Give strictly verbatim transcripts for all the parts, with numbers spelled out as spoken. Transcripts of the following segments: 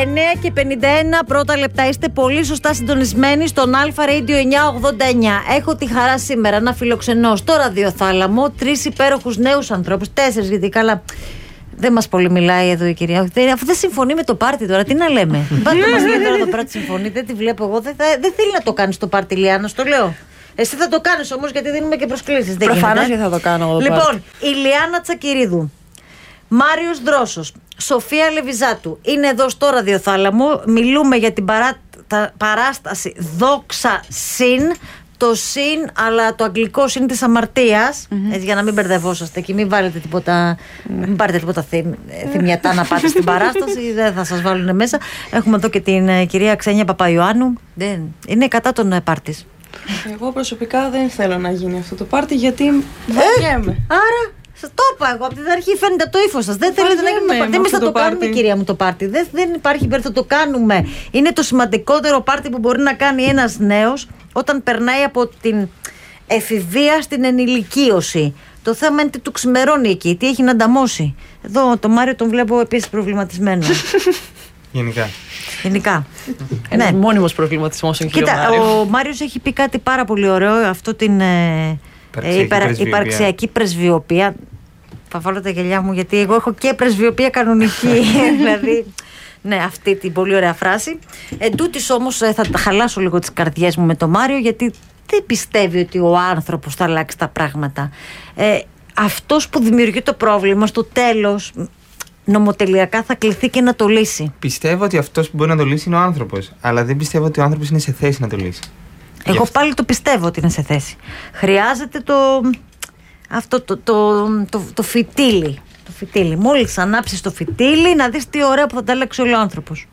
εννέα και πενήντα ένα πρώτα λεπτά. Είστε πολύ σωστά συντονισμένοι στον Alpha Radio εννιακόσια ογδόντα εννέα. Έχω τη χαρά σήμερα να φιλοξενώ στο ραδιοθάλαμο τρεις υπέροχους νέους ανθρώπους. Τέσσερις, γιατί καλά. Δεν μας πολύ μιλάει εδώ η κυρία. Αφού δεν συμφωνεί με το πάρτι τώρα, τι να λέμε. Πάτε μας λέει τώρα το πράγμα συμφωνεί. Δεν τη βλέπω εγώ. Δεν, θα, δεν θέλει να το κάνει το πάρτι, Λιάννα, στο λέω. Εσύ θα το κάνεις όμως, γιατί δίνουμε και προσκλήσεις. Προφανώς και θα το κάνω εγώ. Λοιπόν, η Λιάννα Τσακυρίδου, Μάριος Δρόσος, Σοφία Λεβιζάτου είναι εδώ στο ραδιοθάλαμο. Μιλούμε για την παρά, τα, παράσταση Δόξα Συν. Το συν, αλλά το αγγλικό συν της αμαρτίας. Mm-hmm. Έτσι, για να μην μπερδευόσαστε και μην βάλετε τίποτα, mm-hmm. μην πάρετε τίποτα θυμ, θυμιατά να πάτε στην παράσταση. Δεν θα σας βάλουν μέσα. Έχουμε εδώ και την uh, κυρία Ξένια Παπαϊωάννου. Δεν, είναι κατά των uh, πάρτις. Εγώ προσωπικά δεν θέλω να γίνει αυτό το πάρτι, γιατί βαριέμαι. Ε, άρα, σας το είπα εγώ από την αρχή, φαίνεται από το ύφος σας. Δεν θέλετε να γίνει το πάρτι. Εμείς θα το, το κάνουμε, κυρία μου, το πάρτι. Δεν, δεν υπάρχει υπέρ, θα το κάνουμε. Είναι το σημαντικότερο πάρτι που μπορεί να κάνει ένας νέος όταν περνάει από την εφηβεία στην ενηλικίωση. Το θέμα είναι τι του ξημερώνει εκεί, τι έχει να ανταμώσει. Εδώ το Μάριο τον βλέπω επίσης προβληματισμένο. Γενικά. Γενικά. Ένας ναι. μόνιμος προβληματισμός στον κύριο Κοίτα, Μάριο. Ο Μάριος έχει πει κάτι πάρα πολύ ωραίο, αυτό την ε, υπαρξιακή, υπερα, πρεσβειοπία. υπαρξιακή πρεσβειοπία. Θα βάλω τα γελιά μου, γιατί εγώ έχω και πρεσβειοπία κανονική. Δηλαδή, ναι, αυτή την πολύ ωραία φράση. Εν τούτης όμως θα τα χαλάσω λίγο τις καρδιές μου με τον Μάριο, γιατί δεν πιστεύει ότι ο άνθρωπος θα αλλάξει τα πράγματα. Ε, αυτός που δημιουργεί το πρόβλημα στο τέλος νομοτελειακά θα κληθεί και να το λύσει. Πιστεύω ότι αυτός που μπορεί να το λύσει είναι ο άνθρωπος, αλλά δεν πιστεύω ότι ο άνθρωπος είναι σε θέση να το λύσει. Εγώ πάλι το πιστεύω ότι είναι σε θέση. Χρειάζεται το, αυτό το, το, το, το, το φυτίλι. Το φυτίλι. Μόλις ανάψεις το φυτίλι, να δεις τι ωραία που θα τα αλλάξει όλο ο άνθρωπος.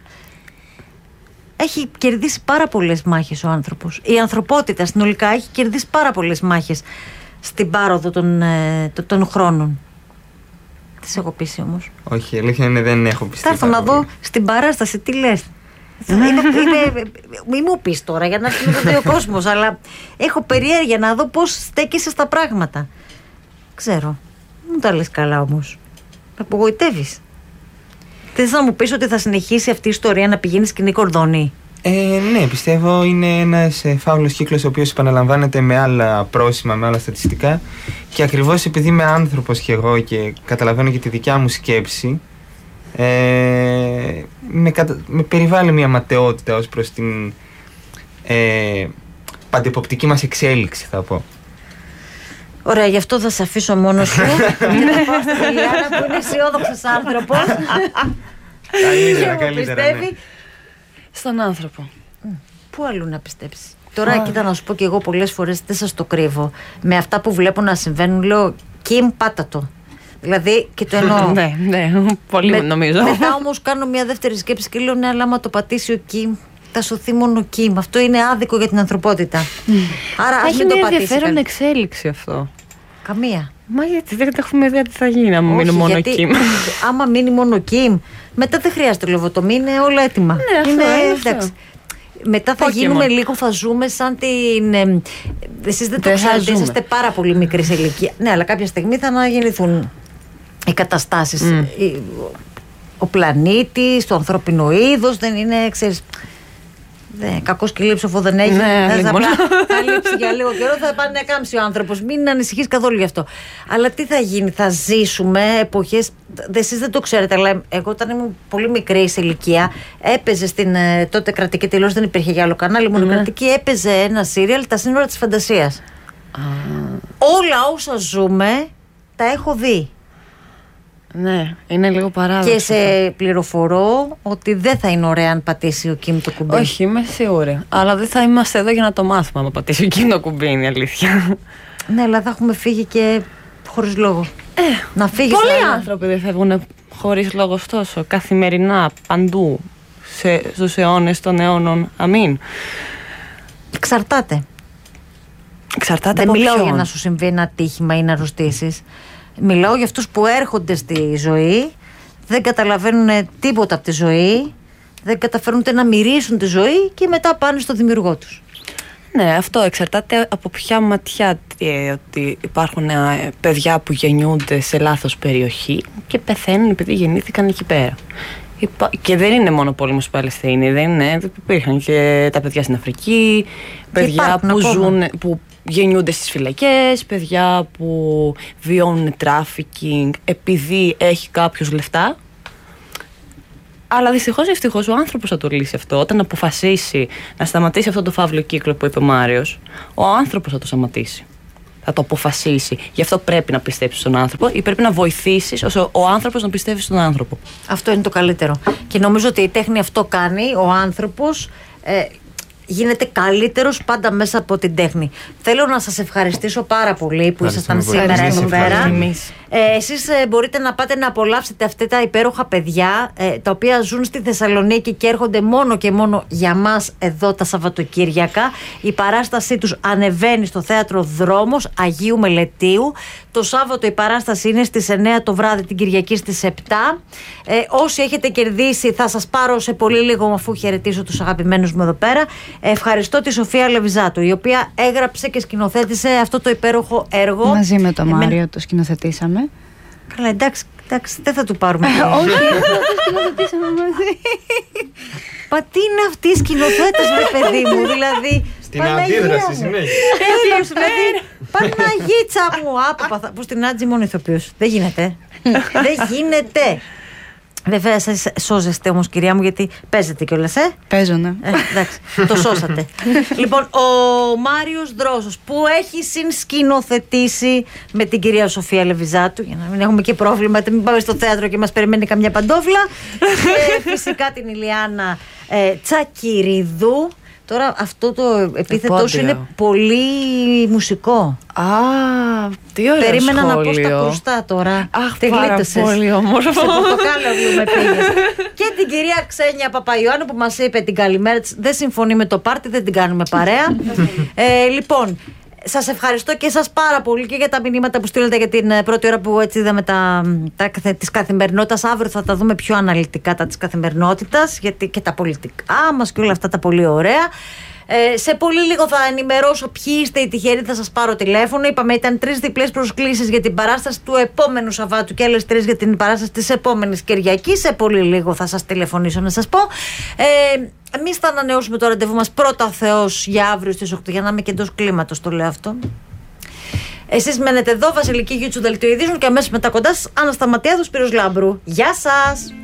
Έχει κερδίσει πάρα πολλές μάχες ο άνθρωπος. Η ανθρωπότητα συνολικά έχει κερδίσει πάρα πολλές μάχες στην πάροδο των, των, των χρόνων. Τι έχω πείσει όμως? Όχι, η αλήθεια είναι δεν έχω πιστεί. Θα έρθω να δω στην παράσταση τι λες. είναι, είναι, μη μου πεις τώρα για να έρθει να το δει ο κόσμος, αλλά έχω περιέργεια να δω πώς στέκεσαι στα πράγματα. Ξέρω. Μου τα λες καλά όμως. Με απογοητεύεις. Θες να μου πεις ότι θα συνεχίσει αυτή η ιστορία να πηγαίνει σκηνή κορδόνη? Ε, ναι, πιστεύω είναι ένας ε, φαύλος κύκλος ο οποίος επαναλαμβάνεται με άλλα πρόσημα, με άλλα στατιστικά, και ακριβώς επειδή είμαι άνθρωπος και εγώ και καταλαβαίνω και τη δικιά μου σκέψη, ε, με, κατα... με περιβάλλει μια ματαιότητα ως προς την ε, παντεποπτική μας εξέλιξη, θα πω. Ωραία, γι' αυτό θα σε αφήσω μόνος σου και θα πάω στην Λιάννα που είναι αισιόδοξος άνθρωπος. Καλύτερα, καλύτερα, ναι. Στον άνθρωπο. Πού αλλού να πιστέψεις? Τώρα, ah. κοίτα να σου πω και εγώ πολλές φορές, δεν σας το κρύβω. Με αυτά που βλέπω να συμβαίνουν, λέω Κιμ, πάτα το. Δηλαδή, και το εννοώ. Ναι, ναι, πολύ με, νομίζω. Μετά όμως κάνω μια δεύτερη σκέψη και λέω ναι, αλλά άμα το πατήσει ο Κιμ, θα σωθεί μόνο ο Κιμ. Αυτό είναι άδικο για την ανθρωπότητα. Άρα, ας μην το πατήσει. Έχει μια ενδιαφέρον εξέλιξη αυτό. Καμία. Μα γιατί δεν έχουμε ιδέα τι θα γίνει άμα μείνει μόνο ο Κιμ. Άμα μείνει μόνο ο Κιμ, μετά δεν χρειάζεται λογοτομή, είναι όλα έτοιμα. Ναι, αυτό είναι, είναι εντάξει. Μετά θα Pokemon. γίνουμε λίγο, θα ζούμε σαν την. Ε, εσείς δεν το δεν ξέρετε, είσαστε πάρα πολύ μικρή σε ηλικία. Ναι, αλλά κάποια στιγμή θα αναγεννηθούν οι καταστάσεις. Mm. Ο πλανήτης, το ανθρώπινο είδος δεν είναι, ξέρεις. Κακό σκυλί ψοφό δεν έχει. Ναι, θα, απλά, θα λείψει για λίγο καιρό, θα πάνε να κάμψει ο άνθρωπος. Μην ανησυχείς καθόλου γι' αυτό. Αλλά τι θα γίνει, θα ζήσουμε εποχές. Εσείς δεν το ξέρετε, αλλά εγώ όταν ήμουν πολύ μικρή σε ηλικία, έπαιζε στην τότε κρατική τηλεόραση, δεν υπήρχε για άλλο κανάλι, μόνο mm. κρατική, έπαιζε ένα σύριαλ, Τα Σύνορα της Φαντασίας. Ah. Όλα όσα ζούμε τα έχω δει. Ναι, είναι λίγο παράδοξο. Και σε πληροφορώ ότι δεν θα είναι ωραία αν πατήσει ο Κιμ το κουμπί. Όχι, είμαι σίγουρη. Αλλά δεν θα είμαστε εδώ για να το μάθουμε αν πατήσει ο Κιμ το κουμπί, είναι η αλήθεια. Ναι, αλλά θα έχουμε φύγει και χωρίς λόγο. Ε, να φύγεις. Πολλοί άλλα. άνθρωποι δεν φεύγουν χωρίς λόγο, ωστόσο, καθημερινά, παντού, σε, στους αιώνες των αιώνων. Αμήν. Εξαρτάται. Εξαρτάται δεν από μιλάω ποιον. για να σου συμβεί ένα ατύχημα ή να αρρωστήσεις. Μιλάω για αυτούς που έρχονται στη ζωή, δεν καταλαβαίνουν τίποτα από τη ζωή, δεν καταφέρουν ούτε να μυρίσουν τη ζωή και μετά πάνε στο δημιουργό τους. Ναι, αυτό εξαρτάται από ποια ματιά, ε, ότι υπάρχουν ε, παιδιά που γεννιούνται σε λάθος περιοχή και πεθαίνουν επειδή γεννήθηκαν εκεί πέρα. Υπά... Και δεν είναι μόνο πόλεμος στην Παλαιστίνη, δεν είναι. Υπήρχαν και τα παιδιά στην Αφρική, παιδιά που, ζουν, που γεννιούνται στις φυλακές, παιδιά που βιώνουν τράφικινγκ επειδή έχει κάποιος λεφτά. Αλλά δυστυχώς ή ευτυχώς ο άνθρωπος θα το λύσει αυτό. Όταν αποφασίσει να σταματήσει αυτό το φαύλο κύκλο που είπε ο Μάριος, ο άνθρωπος θα το σταματήσει. Θα το αποφασίσει. Γι' αυτό πρέπει να πιστέψεις στον άνθρωπο ή πρέπει να βοηθήσεις ώστε ο άνθρωπος να πιστεύει στον άνθρωπο. Αυτό είναι το καλύτερο. Και νομίζω ότι η τέχνη αυτό κάνει. Ο άνθρωπος ε, γίνεται καλύτερος πάντα μέσα από την τέχνη. Θέλω να σας ευχαριστήσω πάρα πολύ που ήσασταν σήμερα εδώ πέρα. Ε, εσείς ε, μπορείτε να πάτε να απολαύσετε αυτά τα υπέροχα παιδιά ε, τα οποία ζουν στη Θεσσαλονίκη και έρχονται μόνο και μόνο για μας εδώ τα Σαββατοκύριακα. Η παράστασή τους ανεβαίνει στο θέατρο Δρόμος Αγίου Μελετίου. Το Σάββατο η παράσταση είναι στις εννιά το βράδυ, την Κυριακή στις επτά. Ε, όσοι έχετε κερδίσει θα σας πάρω σε πολύ λίγο αφού χαιρετήσω τους αγαπημένους μου εδώ πέρα. Ε, ευχαριστώ τη Σοφία Λεβιζάτου, η οποία έγραψε και σκηνοθέτησε αυτό το υπέροχο έργο. Μαζί με τον Μάριο ε, το σκηνοθετήσαμε. Καλά, εντάξει, εντάξει, δεν θα του πάρουμε. Όχι, το σκηνοθετήσαμε μαζί. Μα τι είναι αυτοί οι σκηνοθέτες, ρε παιδί μου, δηλαδή. Στην αντίδραση συνέχεια. Τέλος, δηλαδή. Παναγίτσα μου. Άπαπα, που στην Άτζη μόνο ηθοποιός. Δεν γίνεται. Δεν γίνεται. Βέβαια, σας σώζεστε όμως, κυρία μου, γιατί παίζετε κιόλας, ε. Παίζω, ναι. Ε, εντάξει, το σώσατε. Λοιπόν, ο Μάριος Δρόσος, που έχει συνσκηνοθετήσει με την κυρία Σοφία Λεβιζάτου, για να μην έχουμε και πρόβλημα, μην πάμε στο θέατρο και μας περιμένει καμιά παντόφλα. Και φυσικά την Ηλιάνα ε, Τσακυρίδου. Τώρα αυτό το επίθετό σου είναι πολύ μουσικό. Α, τι ωραίο. Περίμενα σχόλιο. να πω στα κρουστά τώρα. Αχ, Τη πάρα γλίτωσες. πολύ όμορφο. Σε πορτοκάλο με πήγες. Και την κυρία Ξένια Παπαϊωάννου που μας είπε την καλημέρα της. Δεν συμφωνεί με το πάρτι, δεν την κάνουμε παρέα. ε, λοιπόν, σας ευχαριστώ και εσάς πάρα πολύ και για τα μηνύματα που στείλετε για την πρώτη ώρα που έτσι είδαμε τα, τα, της καθημερινότητας. Αύριο θα τα δούμε πιο αναλυτικά τα της καθημερινότητας, γιατί και τα πολιτικά μας και όλα αυτά τα πολύ ωραία. Ε, σε πολύ λίγο θα ενημερώσω ποιοι είστε οι τυχεροί, θα σας πάρω τηλέφωνο. Είπαμε ήταν τρεις διπλές προσκλήσεις για την παράσταση του επόμενου Σαββάτου και άλλες τρεις για την παράσταση της επόμενης Κυριακής. Σε πολύ λίγο θα σας τηλεφωνήσω να σας πω. Ε, εμείς θα ανανεώσουμε το ραντεβού μας πρώτα ο Θεός για αύριο στις οκτώ, για να είμαι και εντός κλίματος, το λέω αυτό. Εσείς μένετε εδώ, Βασιλική Γιούτσου Δελτίο Ειδήσεων, και αμέσως μετά κοντά σας Άννα Σταματιάδου, Σπύρος Λάμπρου. Γεια σας!